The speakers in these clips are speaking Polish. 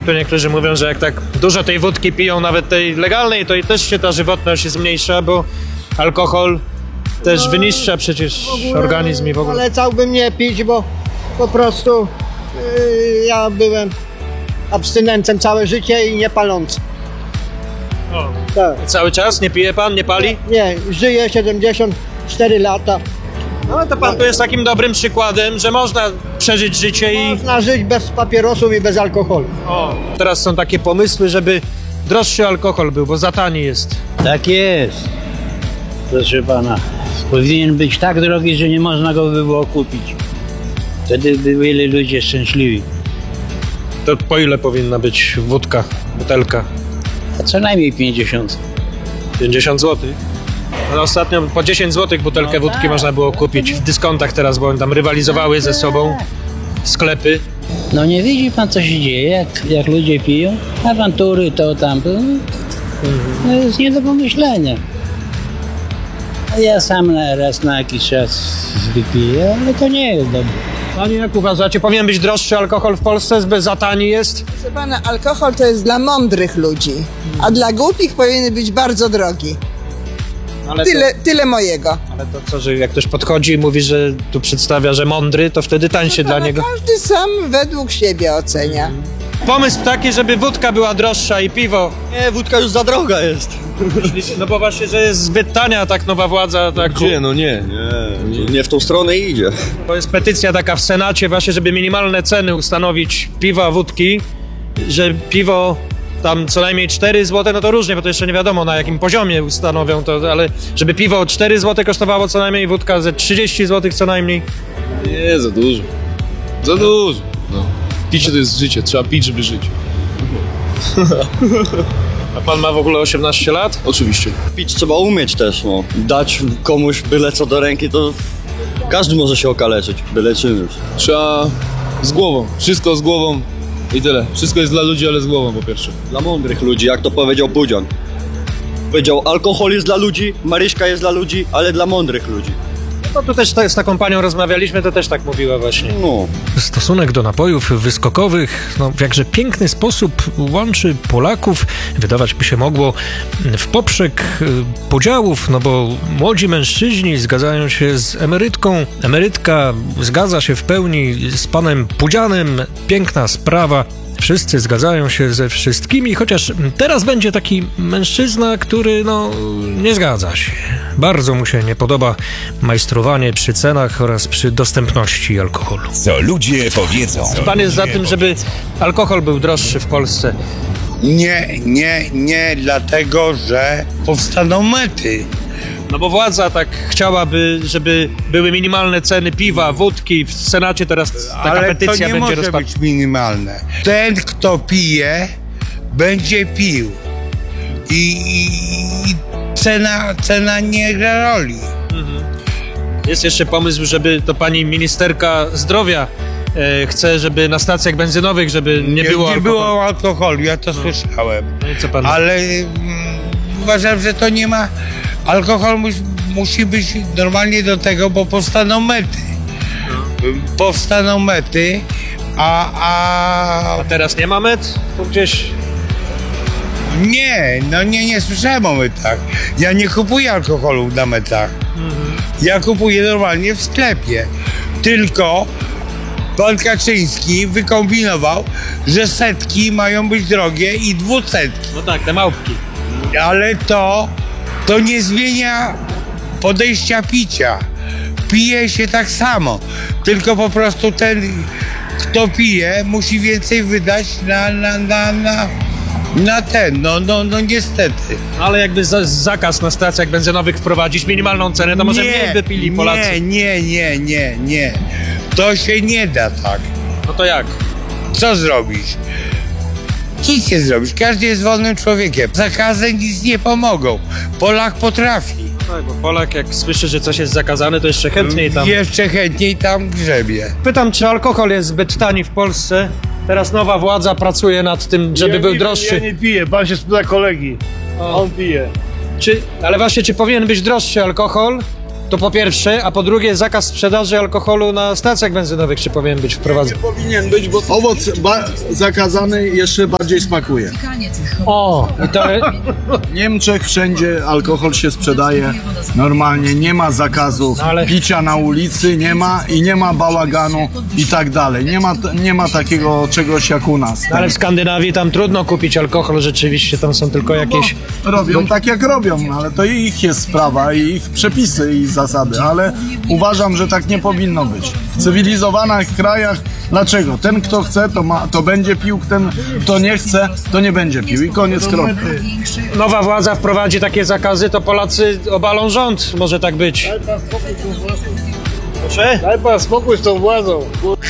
to niektórzy mówią, że jak tak dużo tej wódki piją, nawet tej legalnej, to i też się ta żywotność zmniejsza, bo alkohol też wyniszcza przecież organizm i w ogóle. Polecałbym nie pić, bo po prostu ja byłem abstynentem całe życie i nie palący. O. Tak. Cały czas? Nie pije pan? Nie pali? Nie, żyję 74 lata. No to pan tu jest takim dobrym przykładem, że można przeżyć życie i... Można żyć bez papierosów i bez alkoholu. O. Teraz są takie pomysły, żeby droższy alkohol był, bo za tani jest. Tak jest. Proszę pana, powinien być tak drogi, że nie można go by było kupić. Wtedy by byli ludzie szczęśliwi. To po ile powinna być wódka, butelka? A co najmniej 50. 50 zł. No ostatnio po 10 zł butelkę wódki można było kupić w dyskontach teraz, bo one tam rywalizowały ze sobą sklepy. No nie widzi pan, co się dzieje, jak ludzie piją? Awantury, to tamto. No jest nie do pomyślenia. A ja sam raz na jakiś czas wypiję, ale to nie jest dobre. Pani jak uważacie, powinien być droższy alkohol w Polsce, zbyt za tani jest? Proszę pana, alkohol to jest dla mądrych ludzi, a dla głupich powinien być bardzo drogi. Ale Tyle mojego. Ale to co, że jak ktoś podchodzi i mówi, że tu przedstawia, że mądry, to wtedy tańszy dla niego? Każdy sam według siebie ocenia. Pomysł taki, żeby wódka była droższa i piwo. Nie, wódka już za droga jest. No bo właśnie, że jest zbyt tania tak nowa władza. Tak, Gdzie? No nie w tą stronę idzie. To jest petycja taka w Senacie właśnie, żeby minimalne ceny ustanowić piwa, wódki, że piwo tam co najmniej 4 zł, no to różnie, bo to jeszcze nie wiadomo na jakim poziomie ustanowią to, ale żeby piwo 4 zł kosztowało co najmniej, wódka ze 30 zł co najmniej. Nie, za dużo. Za dużo. No. Picie to jest życie, trzeba pić, żeby żyć. A pan ma w ogóle 18 lat? Oczywiście. Pić trzeba umieć też, no. Dać komuś byle co do ręki, to każdy może się okaleczyć, byle czym już. Trzeba z głową, wszystko z głową i tyle. Wszystko jest dla ludzi, ale z głową po pierwsze. Dla mądrych ludzi, jak to powiedział Pudzian. Powiedział, alkohol jest dla ludzi, Maryśka jest dla ludzi, ale dla mądrych ludzi. No tu też z taką panią rozmawialiśmy, to też tak mówiła właśnie. No. Stosunek do napojów wyskokowych w jakże piękny sposób łączy Polaków, wydawać by się mogło, w poprzek podziałów, no bo młodzi mężczyźni zgadzają się z emerytką, emerytka zgadza się w pełni z panem Pudzianem, piękna sprawa. Wszyscy zgadzają się ze wszystkimi, chociaż teraz będzie taki mężczyzna, który nie zgadza się. Bardzo mu się nie podoba majstrowanie przy cenach oraz przy dostępności alkoholu. Co ludzie powiedzą. Pan jest za tym, żeby alkohol był droższy w Polsce. Nie, dlatego, że powstaną mety. No bo władza tak chciałaby, żeby były minimalne ceny piwa, wódki. W Senacie teraz taka Ale petycja to nie będzie może rozpatrzona. być minimalne. Ten, kto pije, będzie pił. I cena nie gra roli. Jest jeszcze pomysł, żeby to pani ministerka zdrowia chce, żeby na stacjach benzynowych, żeby nie było Nie alkoholu. było alkoholu, ja to słyszałem. No i co pan? Ale uważam, że to nie ma... Alkohol musi być normalnie do tego, bo powstaną mety. Powstaną mety, A teraz nie ma met? Tu gdzieś... Nie słyszałem o metach. Ja nie kupuję alkoholu na metach. Ja kupuję normalnie w sklepie. Tylko pan Kaczyński wykombinował, że setki mają być drogie i 200. No tak, te małpki. Ale to nie zmienia podejścia picia. Pije się tak samo. Tylko po prostu ten, kto pije, musi więcej wydać na ten, no niestety. Ale jakby zakaz na stacjach benzynowych wprowadzić, minimalną cenę, to może mniej by pili Polacy. Nie. To się nie da tak. No to jak? Co zrobisz? Nic nie zrobisz. Każdy jest wolnym człowiekiem. Zakazy nic nie pomogą. Polak potrafi. Tak, bo Polak jak słyszy, że coś jest zakazane, to jeszcze chętniej tam... Jeszcze chętniej tam grzebie. Pytam, czy alkohol jest zbyt tani w Polsce? Teraz nowa władza pracuje nad tym, żeby był droższy. Ja nie piję, pan się spyta kolegi. On pije. Ale właśnie, czy powinien być droższy alkohol? To po pierwsze, a po drugie zakaz sprzedaży alkoholu na stacjach benzynowych czy powinien być wprowadzony? Powinien być, bo owoc zakazany jeszcze bardziej smakuje. O, i to W Niemczech wszędzie alkohol się sprzedaje normalnie, nie ma zakazu ale- picia na ulicy, nie ma bałaganu i tak dalej. Nie ma takiego czegoś jak u nas. ale w Skandynawii tam trudno kupić alkohol rzeczywiście, tam są tylko jakieś... Robią tak jak robią, ale to ich jest sprawa i ich przepisy i zasady, ale uważam, że tak nie powinno być. W cywilizowanych krajach, dlaczego? Ten kto chce, to będzie pił, ten kto nie chce, to nie będzie pił i koniec kropka. Nowa władza wprowadzi takie zakazy, to Polacy obalą rząd, może tak być. Proszę? Daj pan spokój z tą władzą.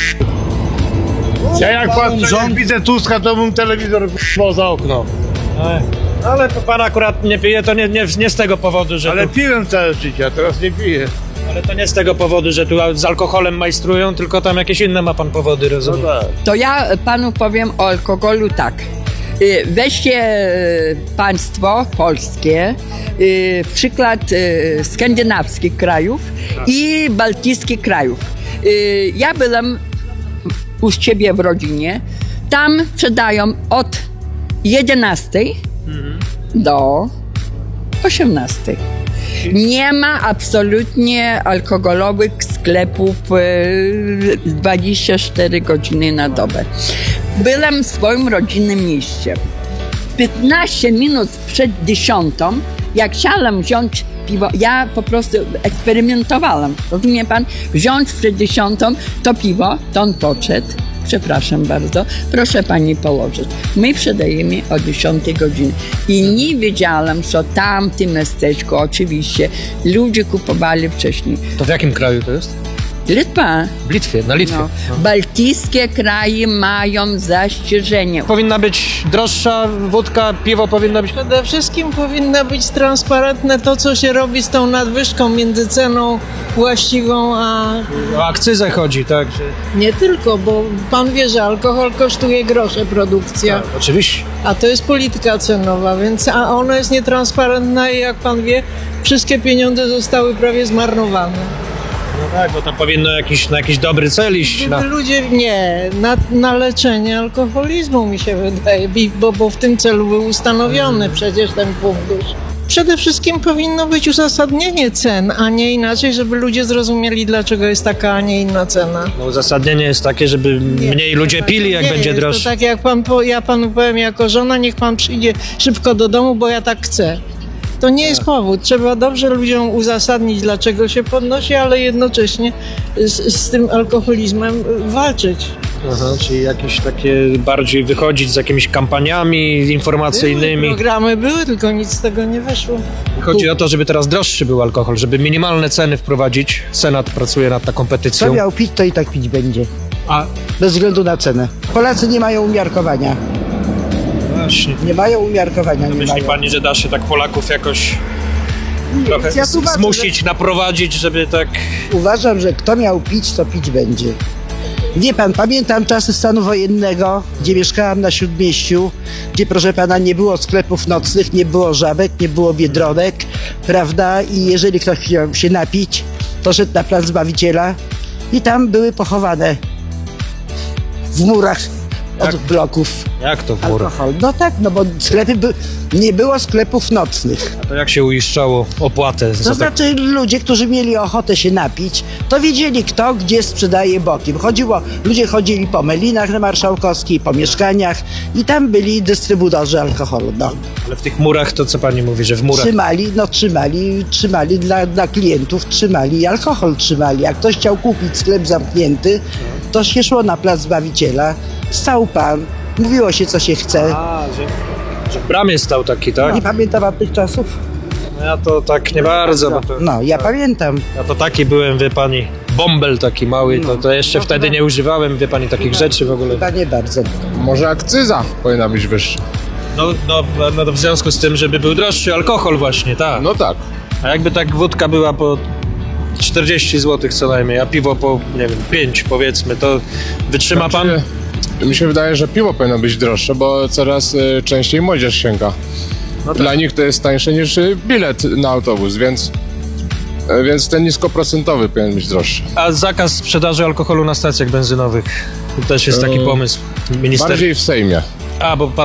Ja jak rząd- widzę Tuska, to bym telewizor za okno. Ale to pan akurat nie pije, to nie z tego powodu, że Ale tu, piłem całe życie, a teraz nie piję. ale to nie z tego powodu, że tu z alkoholem majstrują, tylko tam jakieś inne ma pan powody, rozumiem. To ja panu powiem o alkoholu tak. Weźcie państwo polskie, przykład skandynawskich krajów i bałtyckich krajów. Ja byłem u siebie w rodzinie. Tam sprzedają od 11 do 18. Nie ma absolutnie alkoholowych sklepów 24 godziny na dobę. Byłem w swoim rodzinnym mieście. 15 minut przed 10, jak chciałem wziąć piwo, ja po prostu eksperymentowałam. Rozumie pan? Wziąć przed 10 to piwo, to on podszedł. Przepraszam bardzo, proszę pani położyć. My sprzedajemy o 10 godzinie. I nie wiedziałam, że tam w tym miasteczku oczywiście ludzie kupowali wcześniej. To w jakim kraju to jest? Litwa. W Litwie, na Litwie. No. Bałtyckie kraje mają zastrzeżenia. Powinna być droższa wódka, piwo powinno być... Przede wszystkim powinno być transparentne to, co się robi z tą nadwyżką między ceną właściwą a... O akcyzę chodzi, tak? Że... Nie tylko, bo pan wie, że alkohol kosztuje grosze produkcja, Tak, oczywiście. a to jest polityka cenowa, więc a ona jest nietransparentna i jak pan wie, wszystkie pieniądze zostały prawie zmarnowane. No tak, bo to powinno na jakiś dobry cel iść. Gdyby ludzie, nie, na leczenie alkoholizmu mi się wydaje, bo w tym celu był ustanowiony przecież ten fundusz. Przede wszystkim powinno być uzasadnienie cen, a nie inaczej, żeby ludzie zrozumieli, dlaczego jest taka, a nie inna cena. No, uzasadnienie jest takie, żeby mniej ludzie pili, jak nie będzie jest droższe. To tak jak ja panu powiem jako żona, niech pan przyjdzie szybko do domu, bo ja tak chcę. To nie jest powód. Trzeba dobrze ludziom uzasadnić, dlaczego się podnosi, ale jednocześnie z tym alkoholizmem walczyć. Aha, czyli jakieś takie bardziej wychodzić z jakimiś kampaniami informacyjnymi. Programy były, tylko nic z tego nie wyszło. Chodzi o to, żeby teraz droższy był alkohol, żeby minimalne ceny wprowadzić. Senat pracuje nad taką Kto petycją. miał pić, to i tak pić będzie. A Bez względu na cenę. Polacy nie mają umiarkowania. właśnie. Nie mają umiarkowania, nie Myśli mają. pani, że da się tak Polaków jakoś trochę ja tu uważam, zmusić, naprowadzić, żeby tak... Uważam, że kto miał pić, to pić będzie. Wie pan, pamiętam czasy stanu wojennego, gdzie mieszkałam na Śródmieściu, gdzie, proszę pana, nie było sklepów nocnych, nie było żabek, nie było biedronek, prawda? I jeżeli ktoś chciał się napić, to szedł na plac Zbawiciela i tam były pochowane w murach od bloków Jak to w murach? alkohol. No tak, no bo nie było sklepów nocnych. A to jak się uiszczało opłatę? To znaczy ludzie, którzy mieli ochotę się napić, to wiedzieli kto, gdzie sprzedaje bokiem. Ludzie chodzili po Melinach na Marszałkowskiej, po mieszkaniach i tam byli dystrybutorzy alkoholu. No. Ale w tych murach to co pani mówi, że w murach? Trzymali dla klientów, trzymali alkohol, trzymali. Jak ktoś chciał kupić sklep zamknięty, to się szło na plac Zbawiciela, stał pan, mówiło się co się chce. A, że w bramie stał taki, tak? Nie pamiętam od tych czasów. Ja to tak nie bardzo. Bo to, No, ja pamiętam. ja to taki byłem, wie pani, bąbel taki mały, to jeszcze wtedy nie używałem, wie pani, takich rzeczy w ogóle. Chyba nie bardzo. Może akcyza powinna być wyższa. No to w związku z tym, żeby był droższy alkohol właśnie, tak. No tak. A jakby tak wódka była po 40 zł co najmniej, a piwo po, nie wiem, 5 powiedzmy, to wytrzyma pan? Mi się wydaje, że piwo powinno być droższe, bo coraz częściej młodzież sięga. No tak. Dla nich to jest tańsze niż bilet na autobus, więc Więc ten niskoprocentowy powinien być droższy. A zakaz sprzedaży alkoholu na stacjach benzynowych. To też jest taki pomysł minister. Bardziej w Sejmie. A, bo pan